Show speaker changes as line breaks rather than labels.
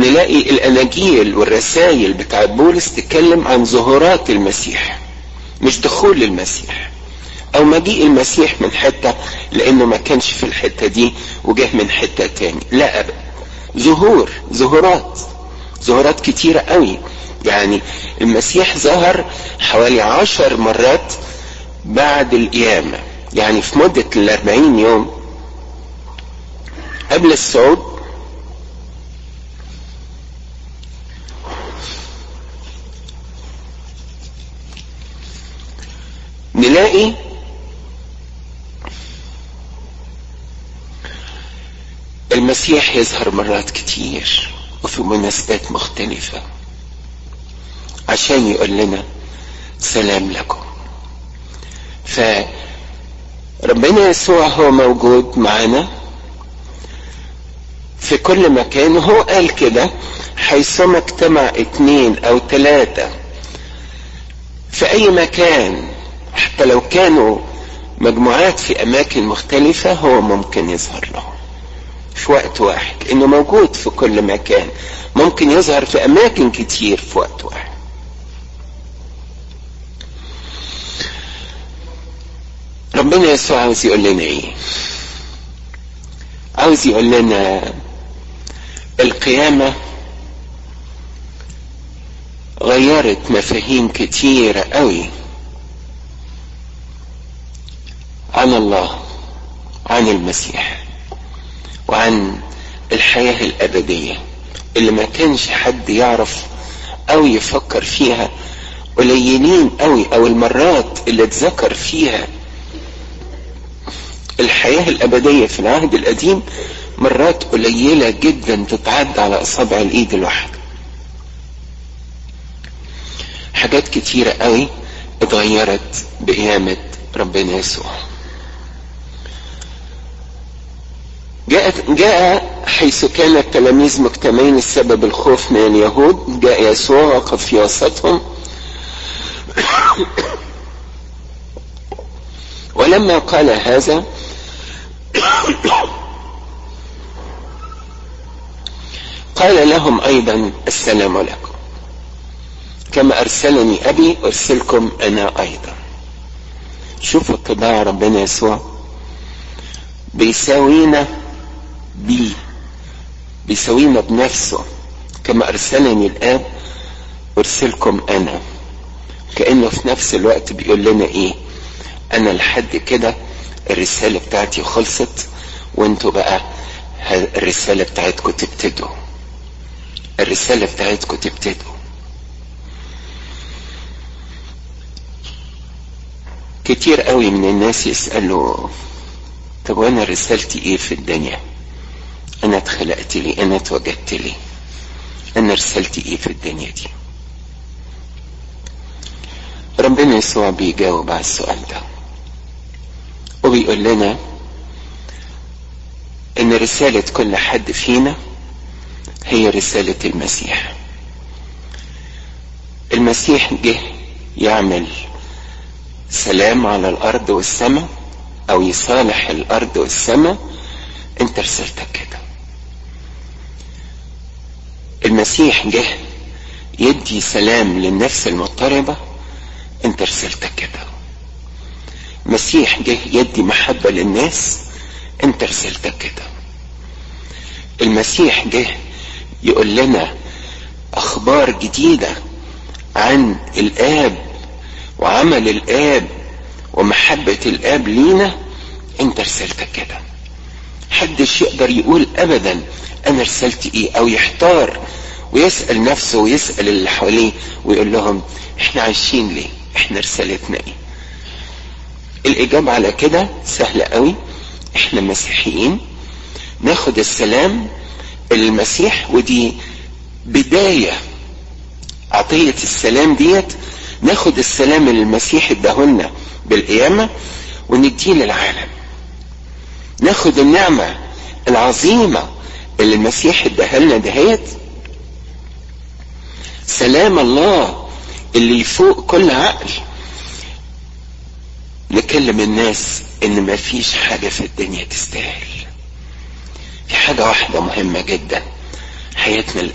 نلاقي الاناجيل والرسائل بتاع بولس تتكلم عن ظهورات المسيح، مش دخول المسيح او مجيء المسيح من حتة لانه ما كانش في الحتة دي وجه من حتة تاني، لا ابدا، ظهورات كتيرة قوي. يعني المسيح ظهر حوالي 10 مرات بعد القيامة، يعني في مدة 40 يوم قبل الصعود نلاقي المسيح يظهر مرات كتير وفي مناسبات مختلفة عشان يقول لنا سلام لكم. فربنا يسوع هو موجود معنا في كل مكان، وهو قال كده حيثما اجتمع 2 أو 3 في اي مكان، حتى لو كانوا مجموعات في اماكن مختلفة، هو ممكن يظهر لهم في وقت واحد، انه موجود في كل مكان، ممكن يظهر في اماكن كتير في وقت واحد. ربنا يسوع عاوز يقول لنا ايه؟ عاوز يقول لنا القيامة غيرت مفاهيم كتيرة قوي عن الله، عن المسيح، وعن الحياة الأبدية اللي ما كانش حد يعرف أو يفكر فيها، قليلين قوي، أو المرات اللي اتذكر فيها الحياة الأبدية في العهد القديم مرات قليلة جدا، تتعد على أصابع الإيد الواحدة. حاجات كتيرة قوي اتغيرت بقيامة ربنا يسوع. جاء حيث كان التلاميذ مجتمعين السبب الخوف من اليهود، جاء يسوع وقف في وسطهم ولما قال هذا قال لهم ايضا السلام لكم، كما ارسلني ابي ارسلكم انا ايضا. شوفوا اتباع ربنا يسوع بيساوينا بيساوينا بنفسه، كما ارسلني الاب ارسلكم انا، كأنه في نفس الوقت بيقول لنا ايه؟ انا لحد كده الرسالة بتاعتي خلصت، وانتوا بقى الرسالة بتاعتكم تبتدوا، الرسالة بتاعتكم تبتدوا. كتير قوي من الناس يسألوا طب وانا رسالتي ايه في الدنيا؟ انا اتخلقت لي، انا اتوجدت لي، انا رسالتي ايه في الدنيا دي؟ ربنا يسوع بيجاوب على السؤال ده وبيقول لنا ان رسالة كل حد فينا هي رسالة المسيح. المسيح جه يعمل سلام على الارض والسماء، او يصالح الارض والسماء. انت رسالتك كده. المسيح جه يدي سلام للنفس المضطربة، انت رسالتك كده. المسيح جه يدي محبة للناس، انت رسالتك كده. المسيح جه يقول لنا اخبار جديدة عن الاب وعمل الاب ومحبة الاب لينا، انت رسالتك كده. محدش يقدر يقول ابدا انا رسالتي ايه، او يحتار ويسأل نفسه ويسأل اللي حواليه ويقول لهم احنا عايشين ليه، احنا رسالتنا ايه. الاجابة على كده سهلة قوي. احنا مسيحيين ناخد السلام المسيح، ودي بداية عطية السلام ديت. ناخد السلام اللي المسيح اداهولنا بالقيامة ونديه للعالم. ناخد النعمة العظيمة اللي المسيح اداها لنا دهيت، سلام الله اللي يفوق كل عقل، نكلم الناس ان ما فيش حاجة في الدنيا تستاهل. في حاجة واحدة مهمة جدا، حياتنا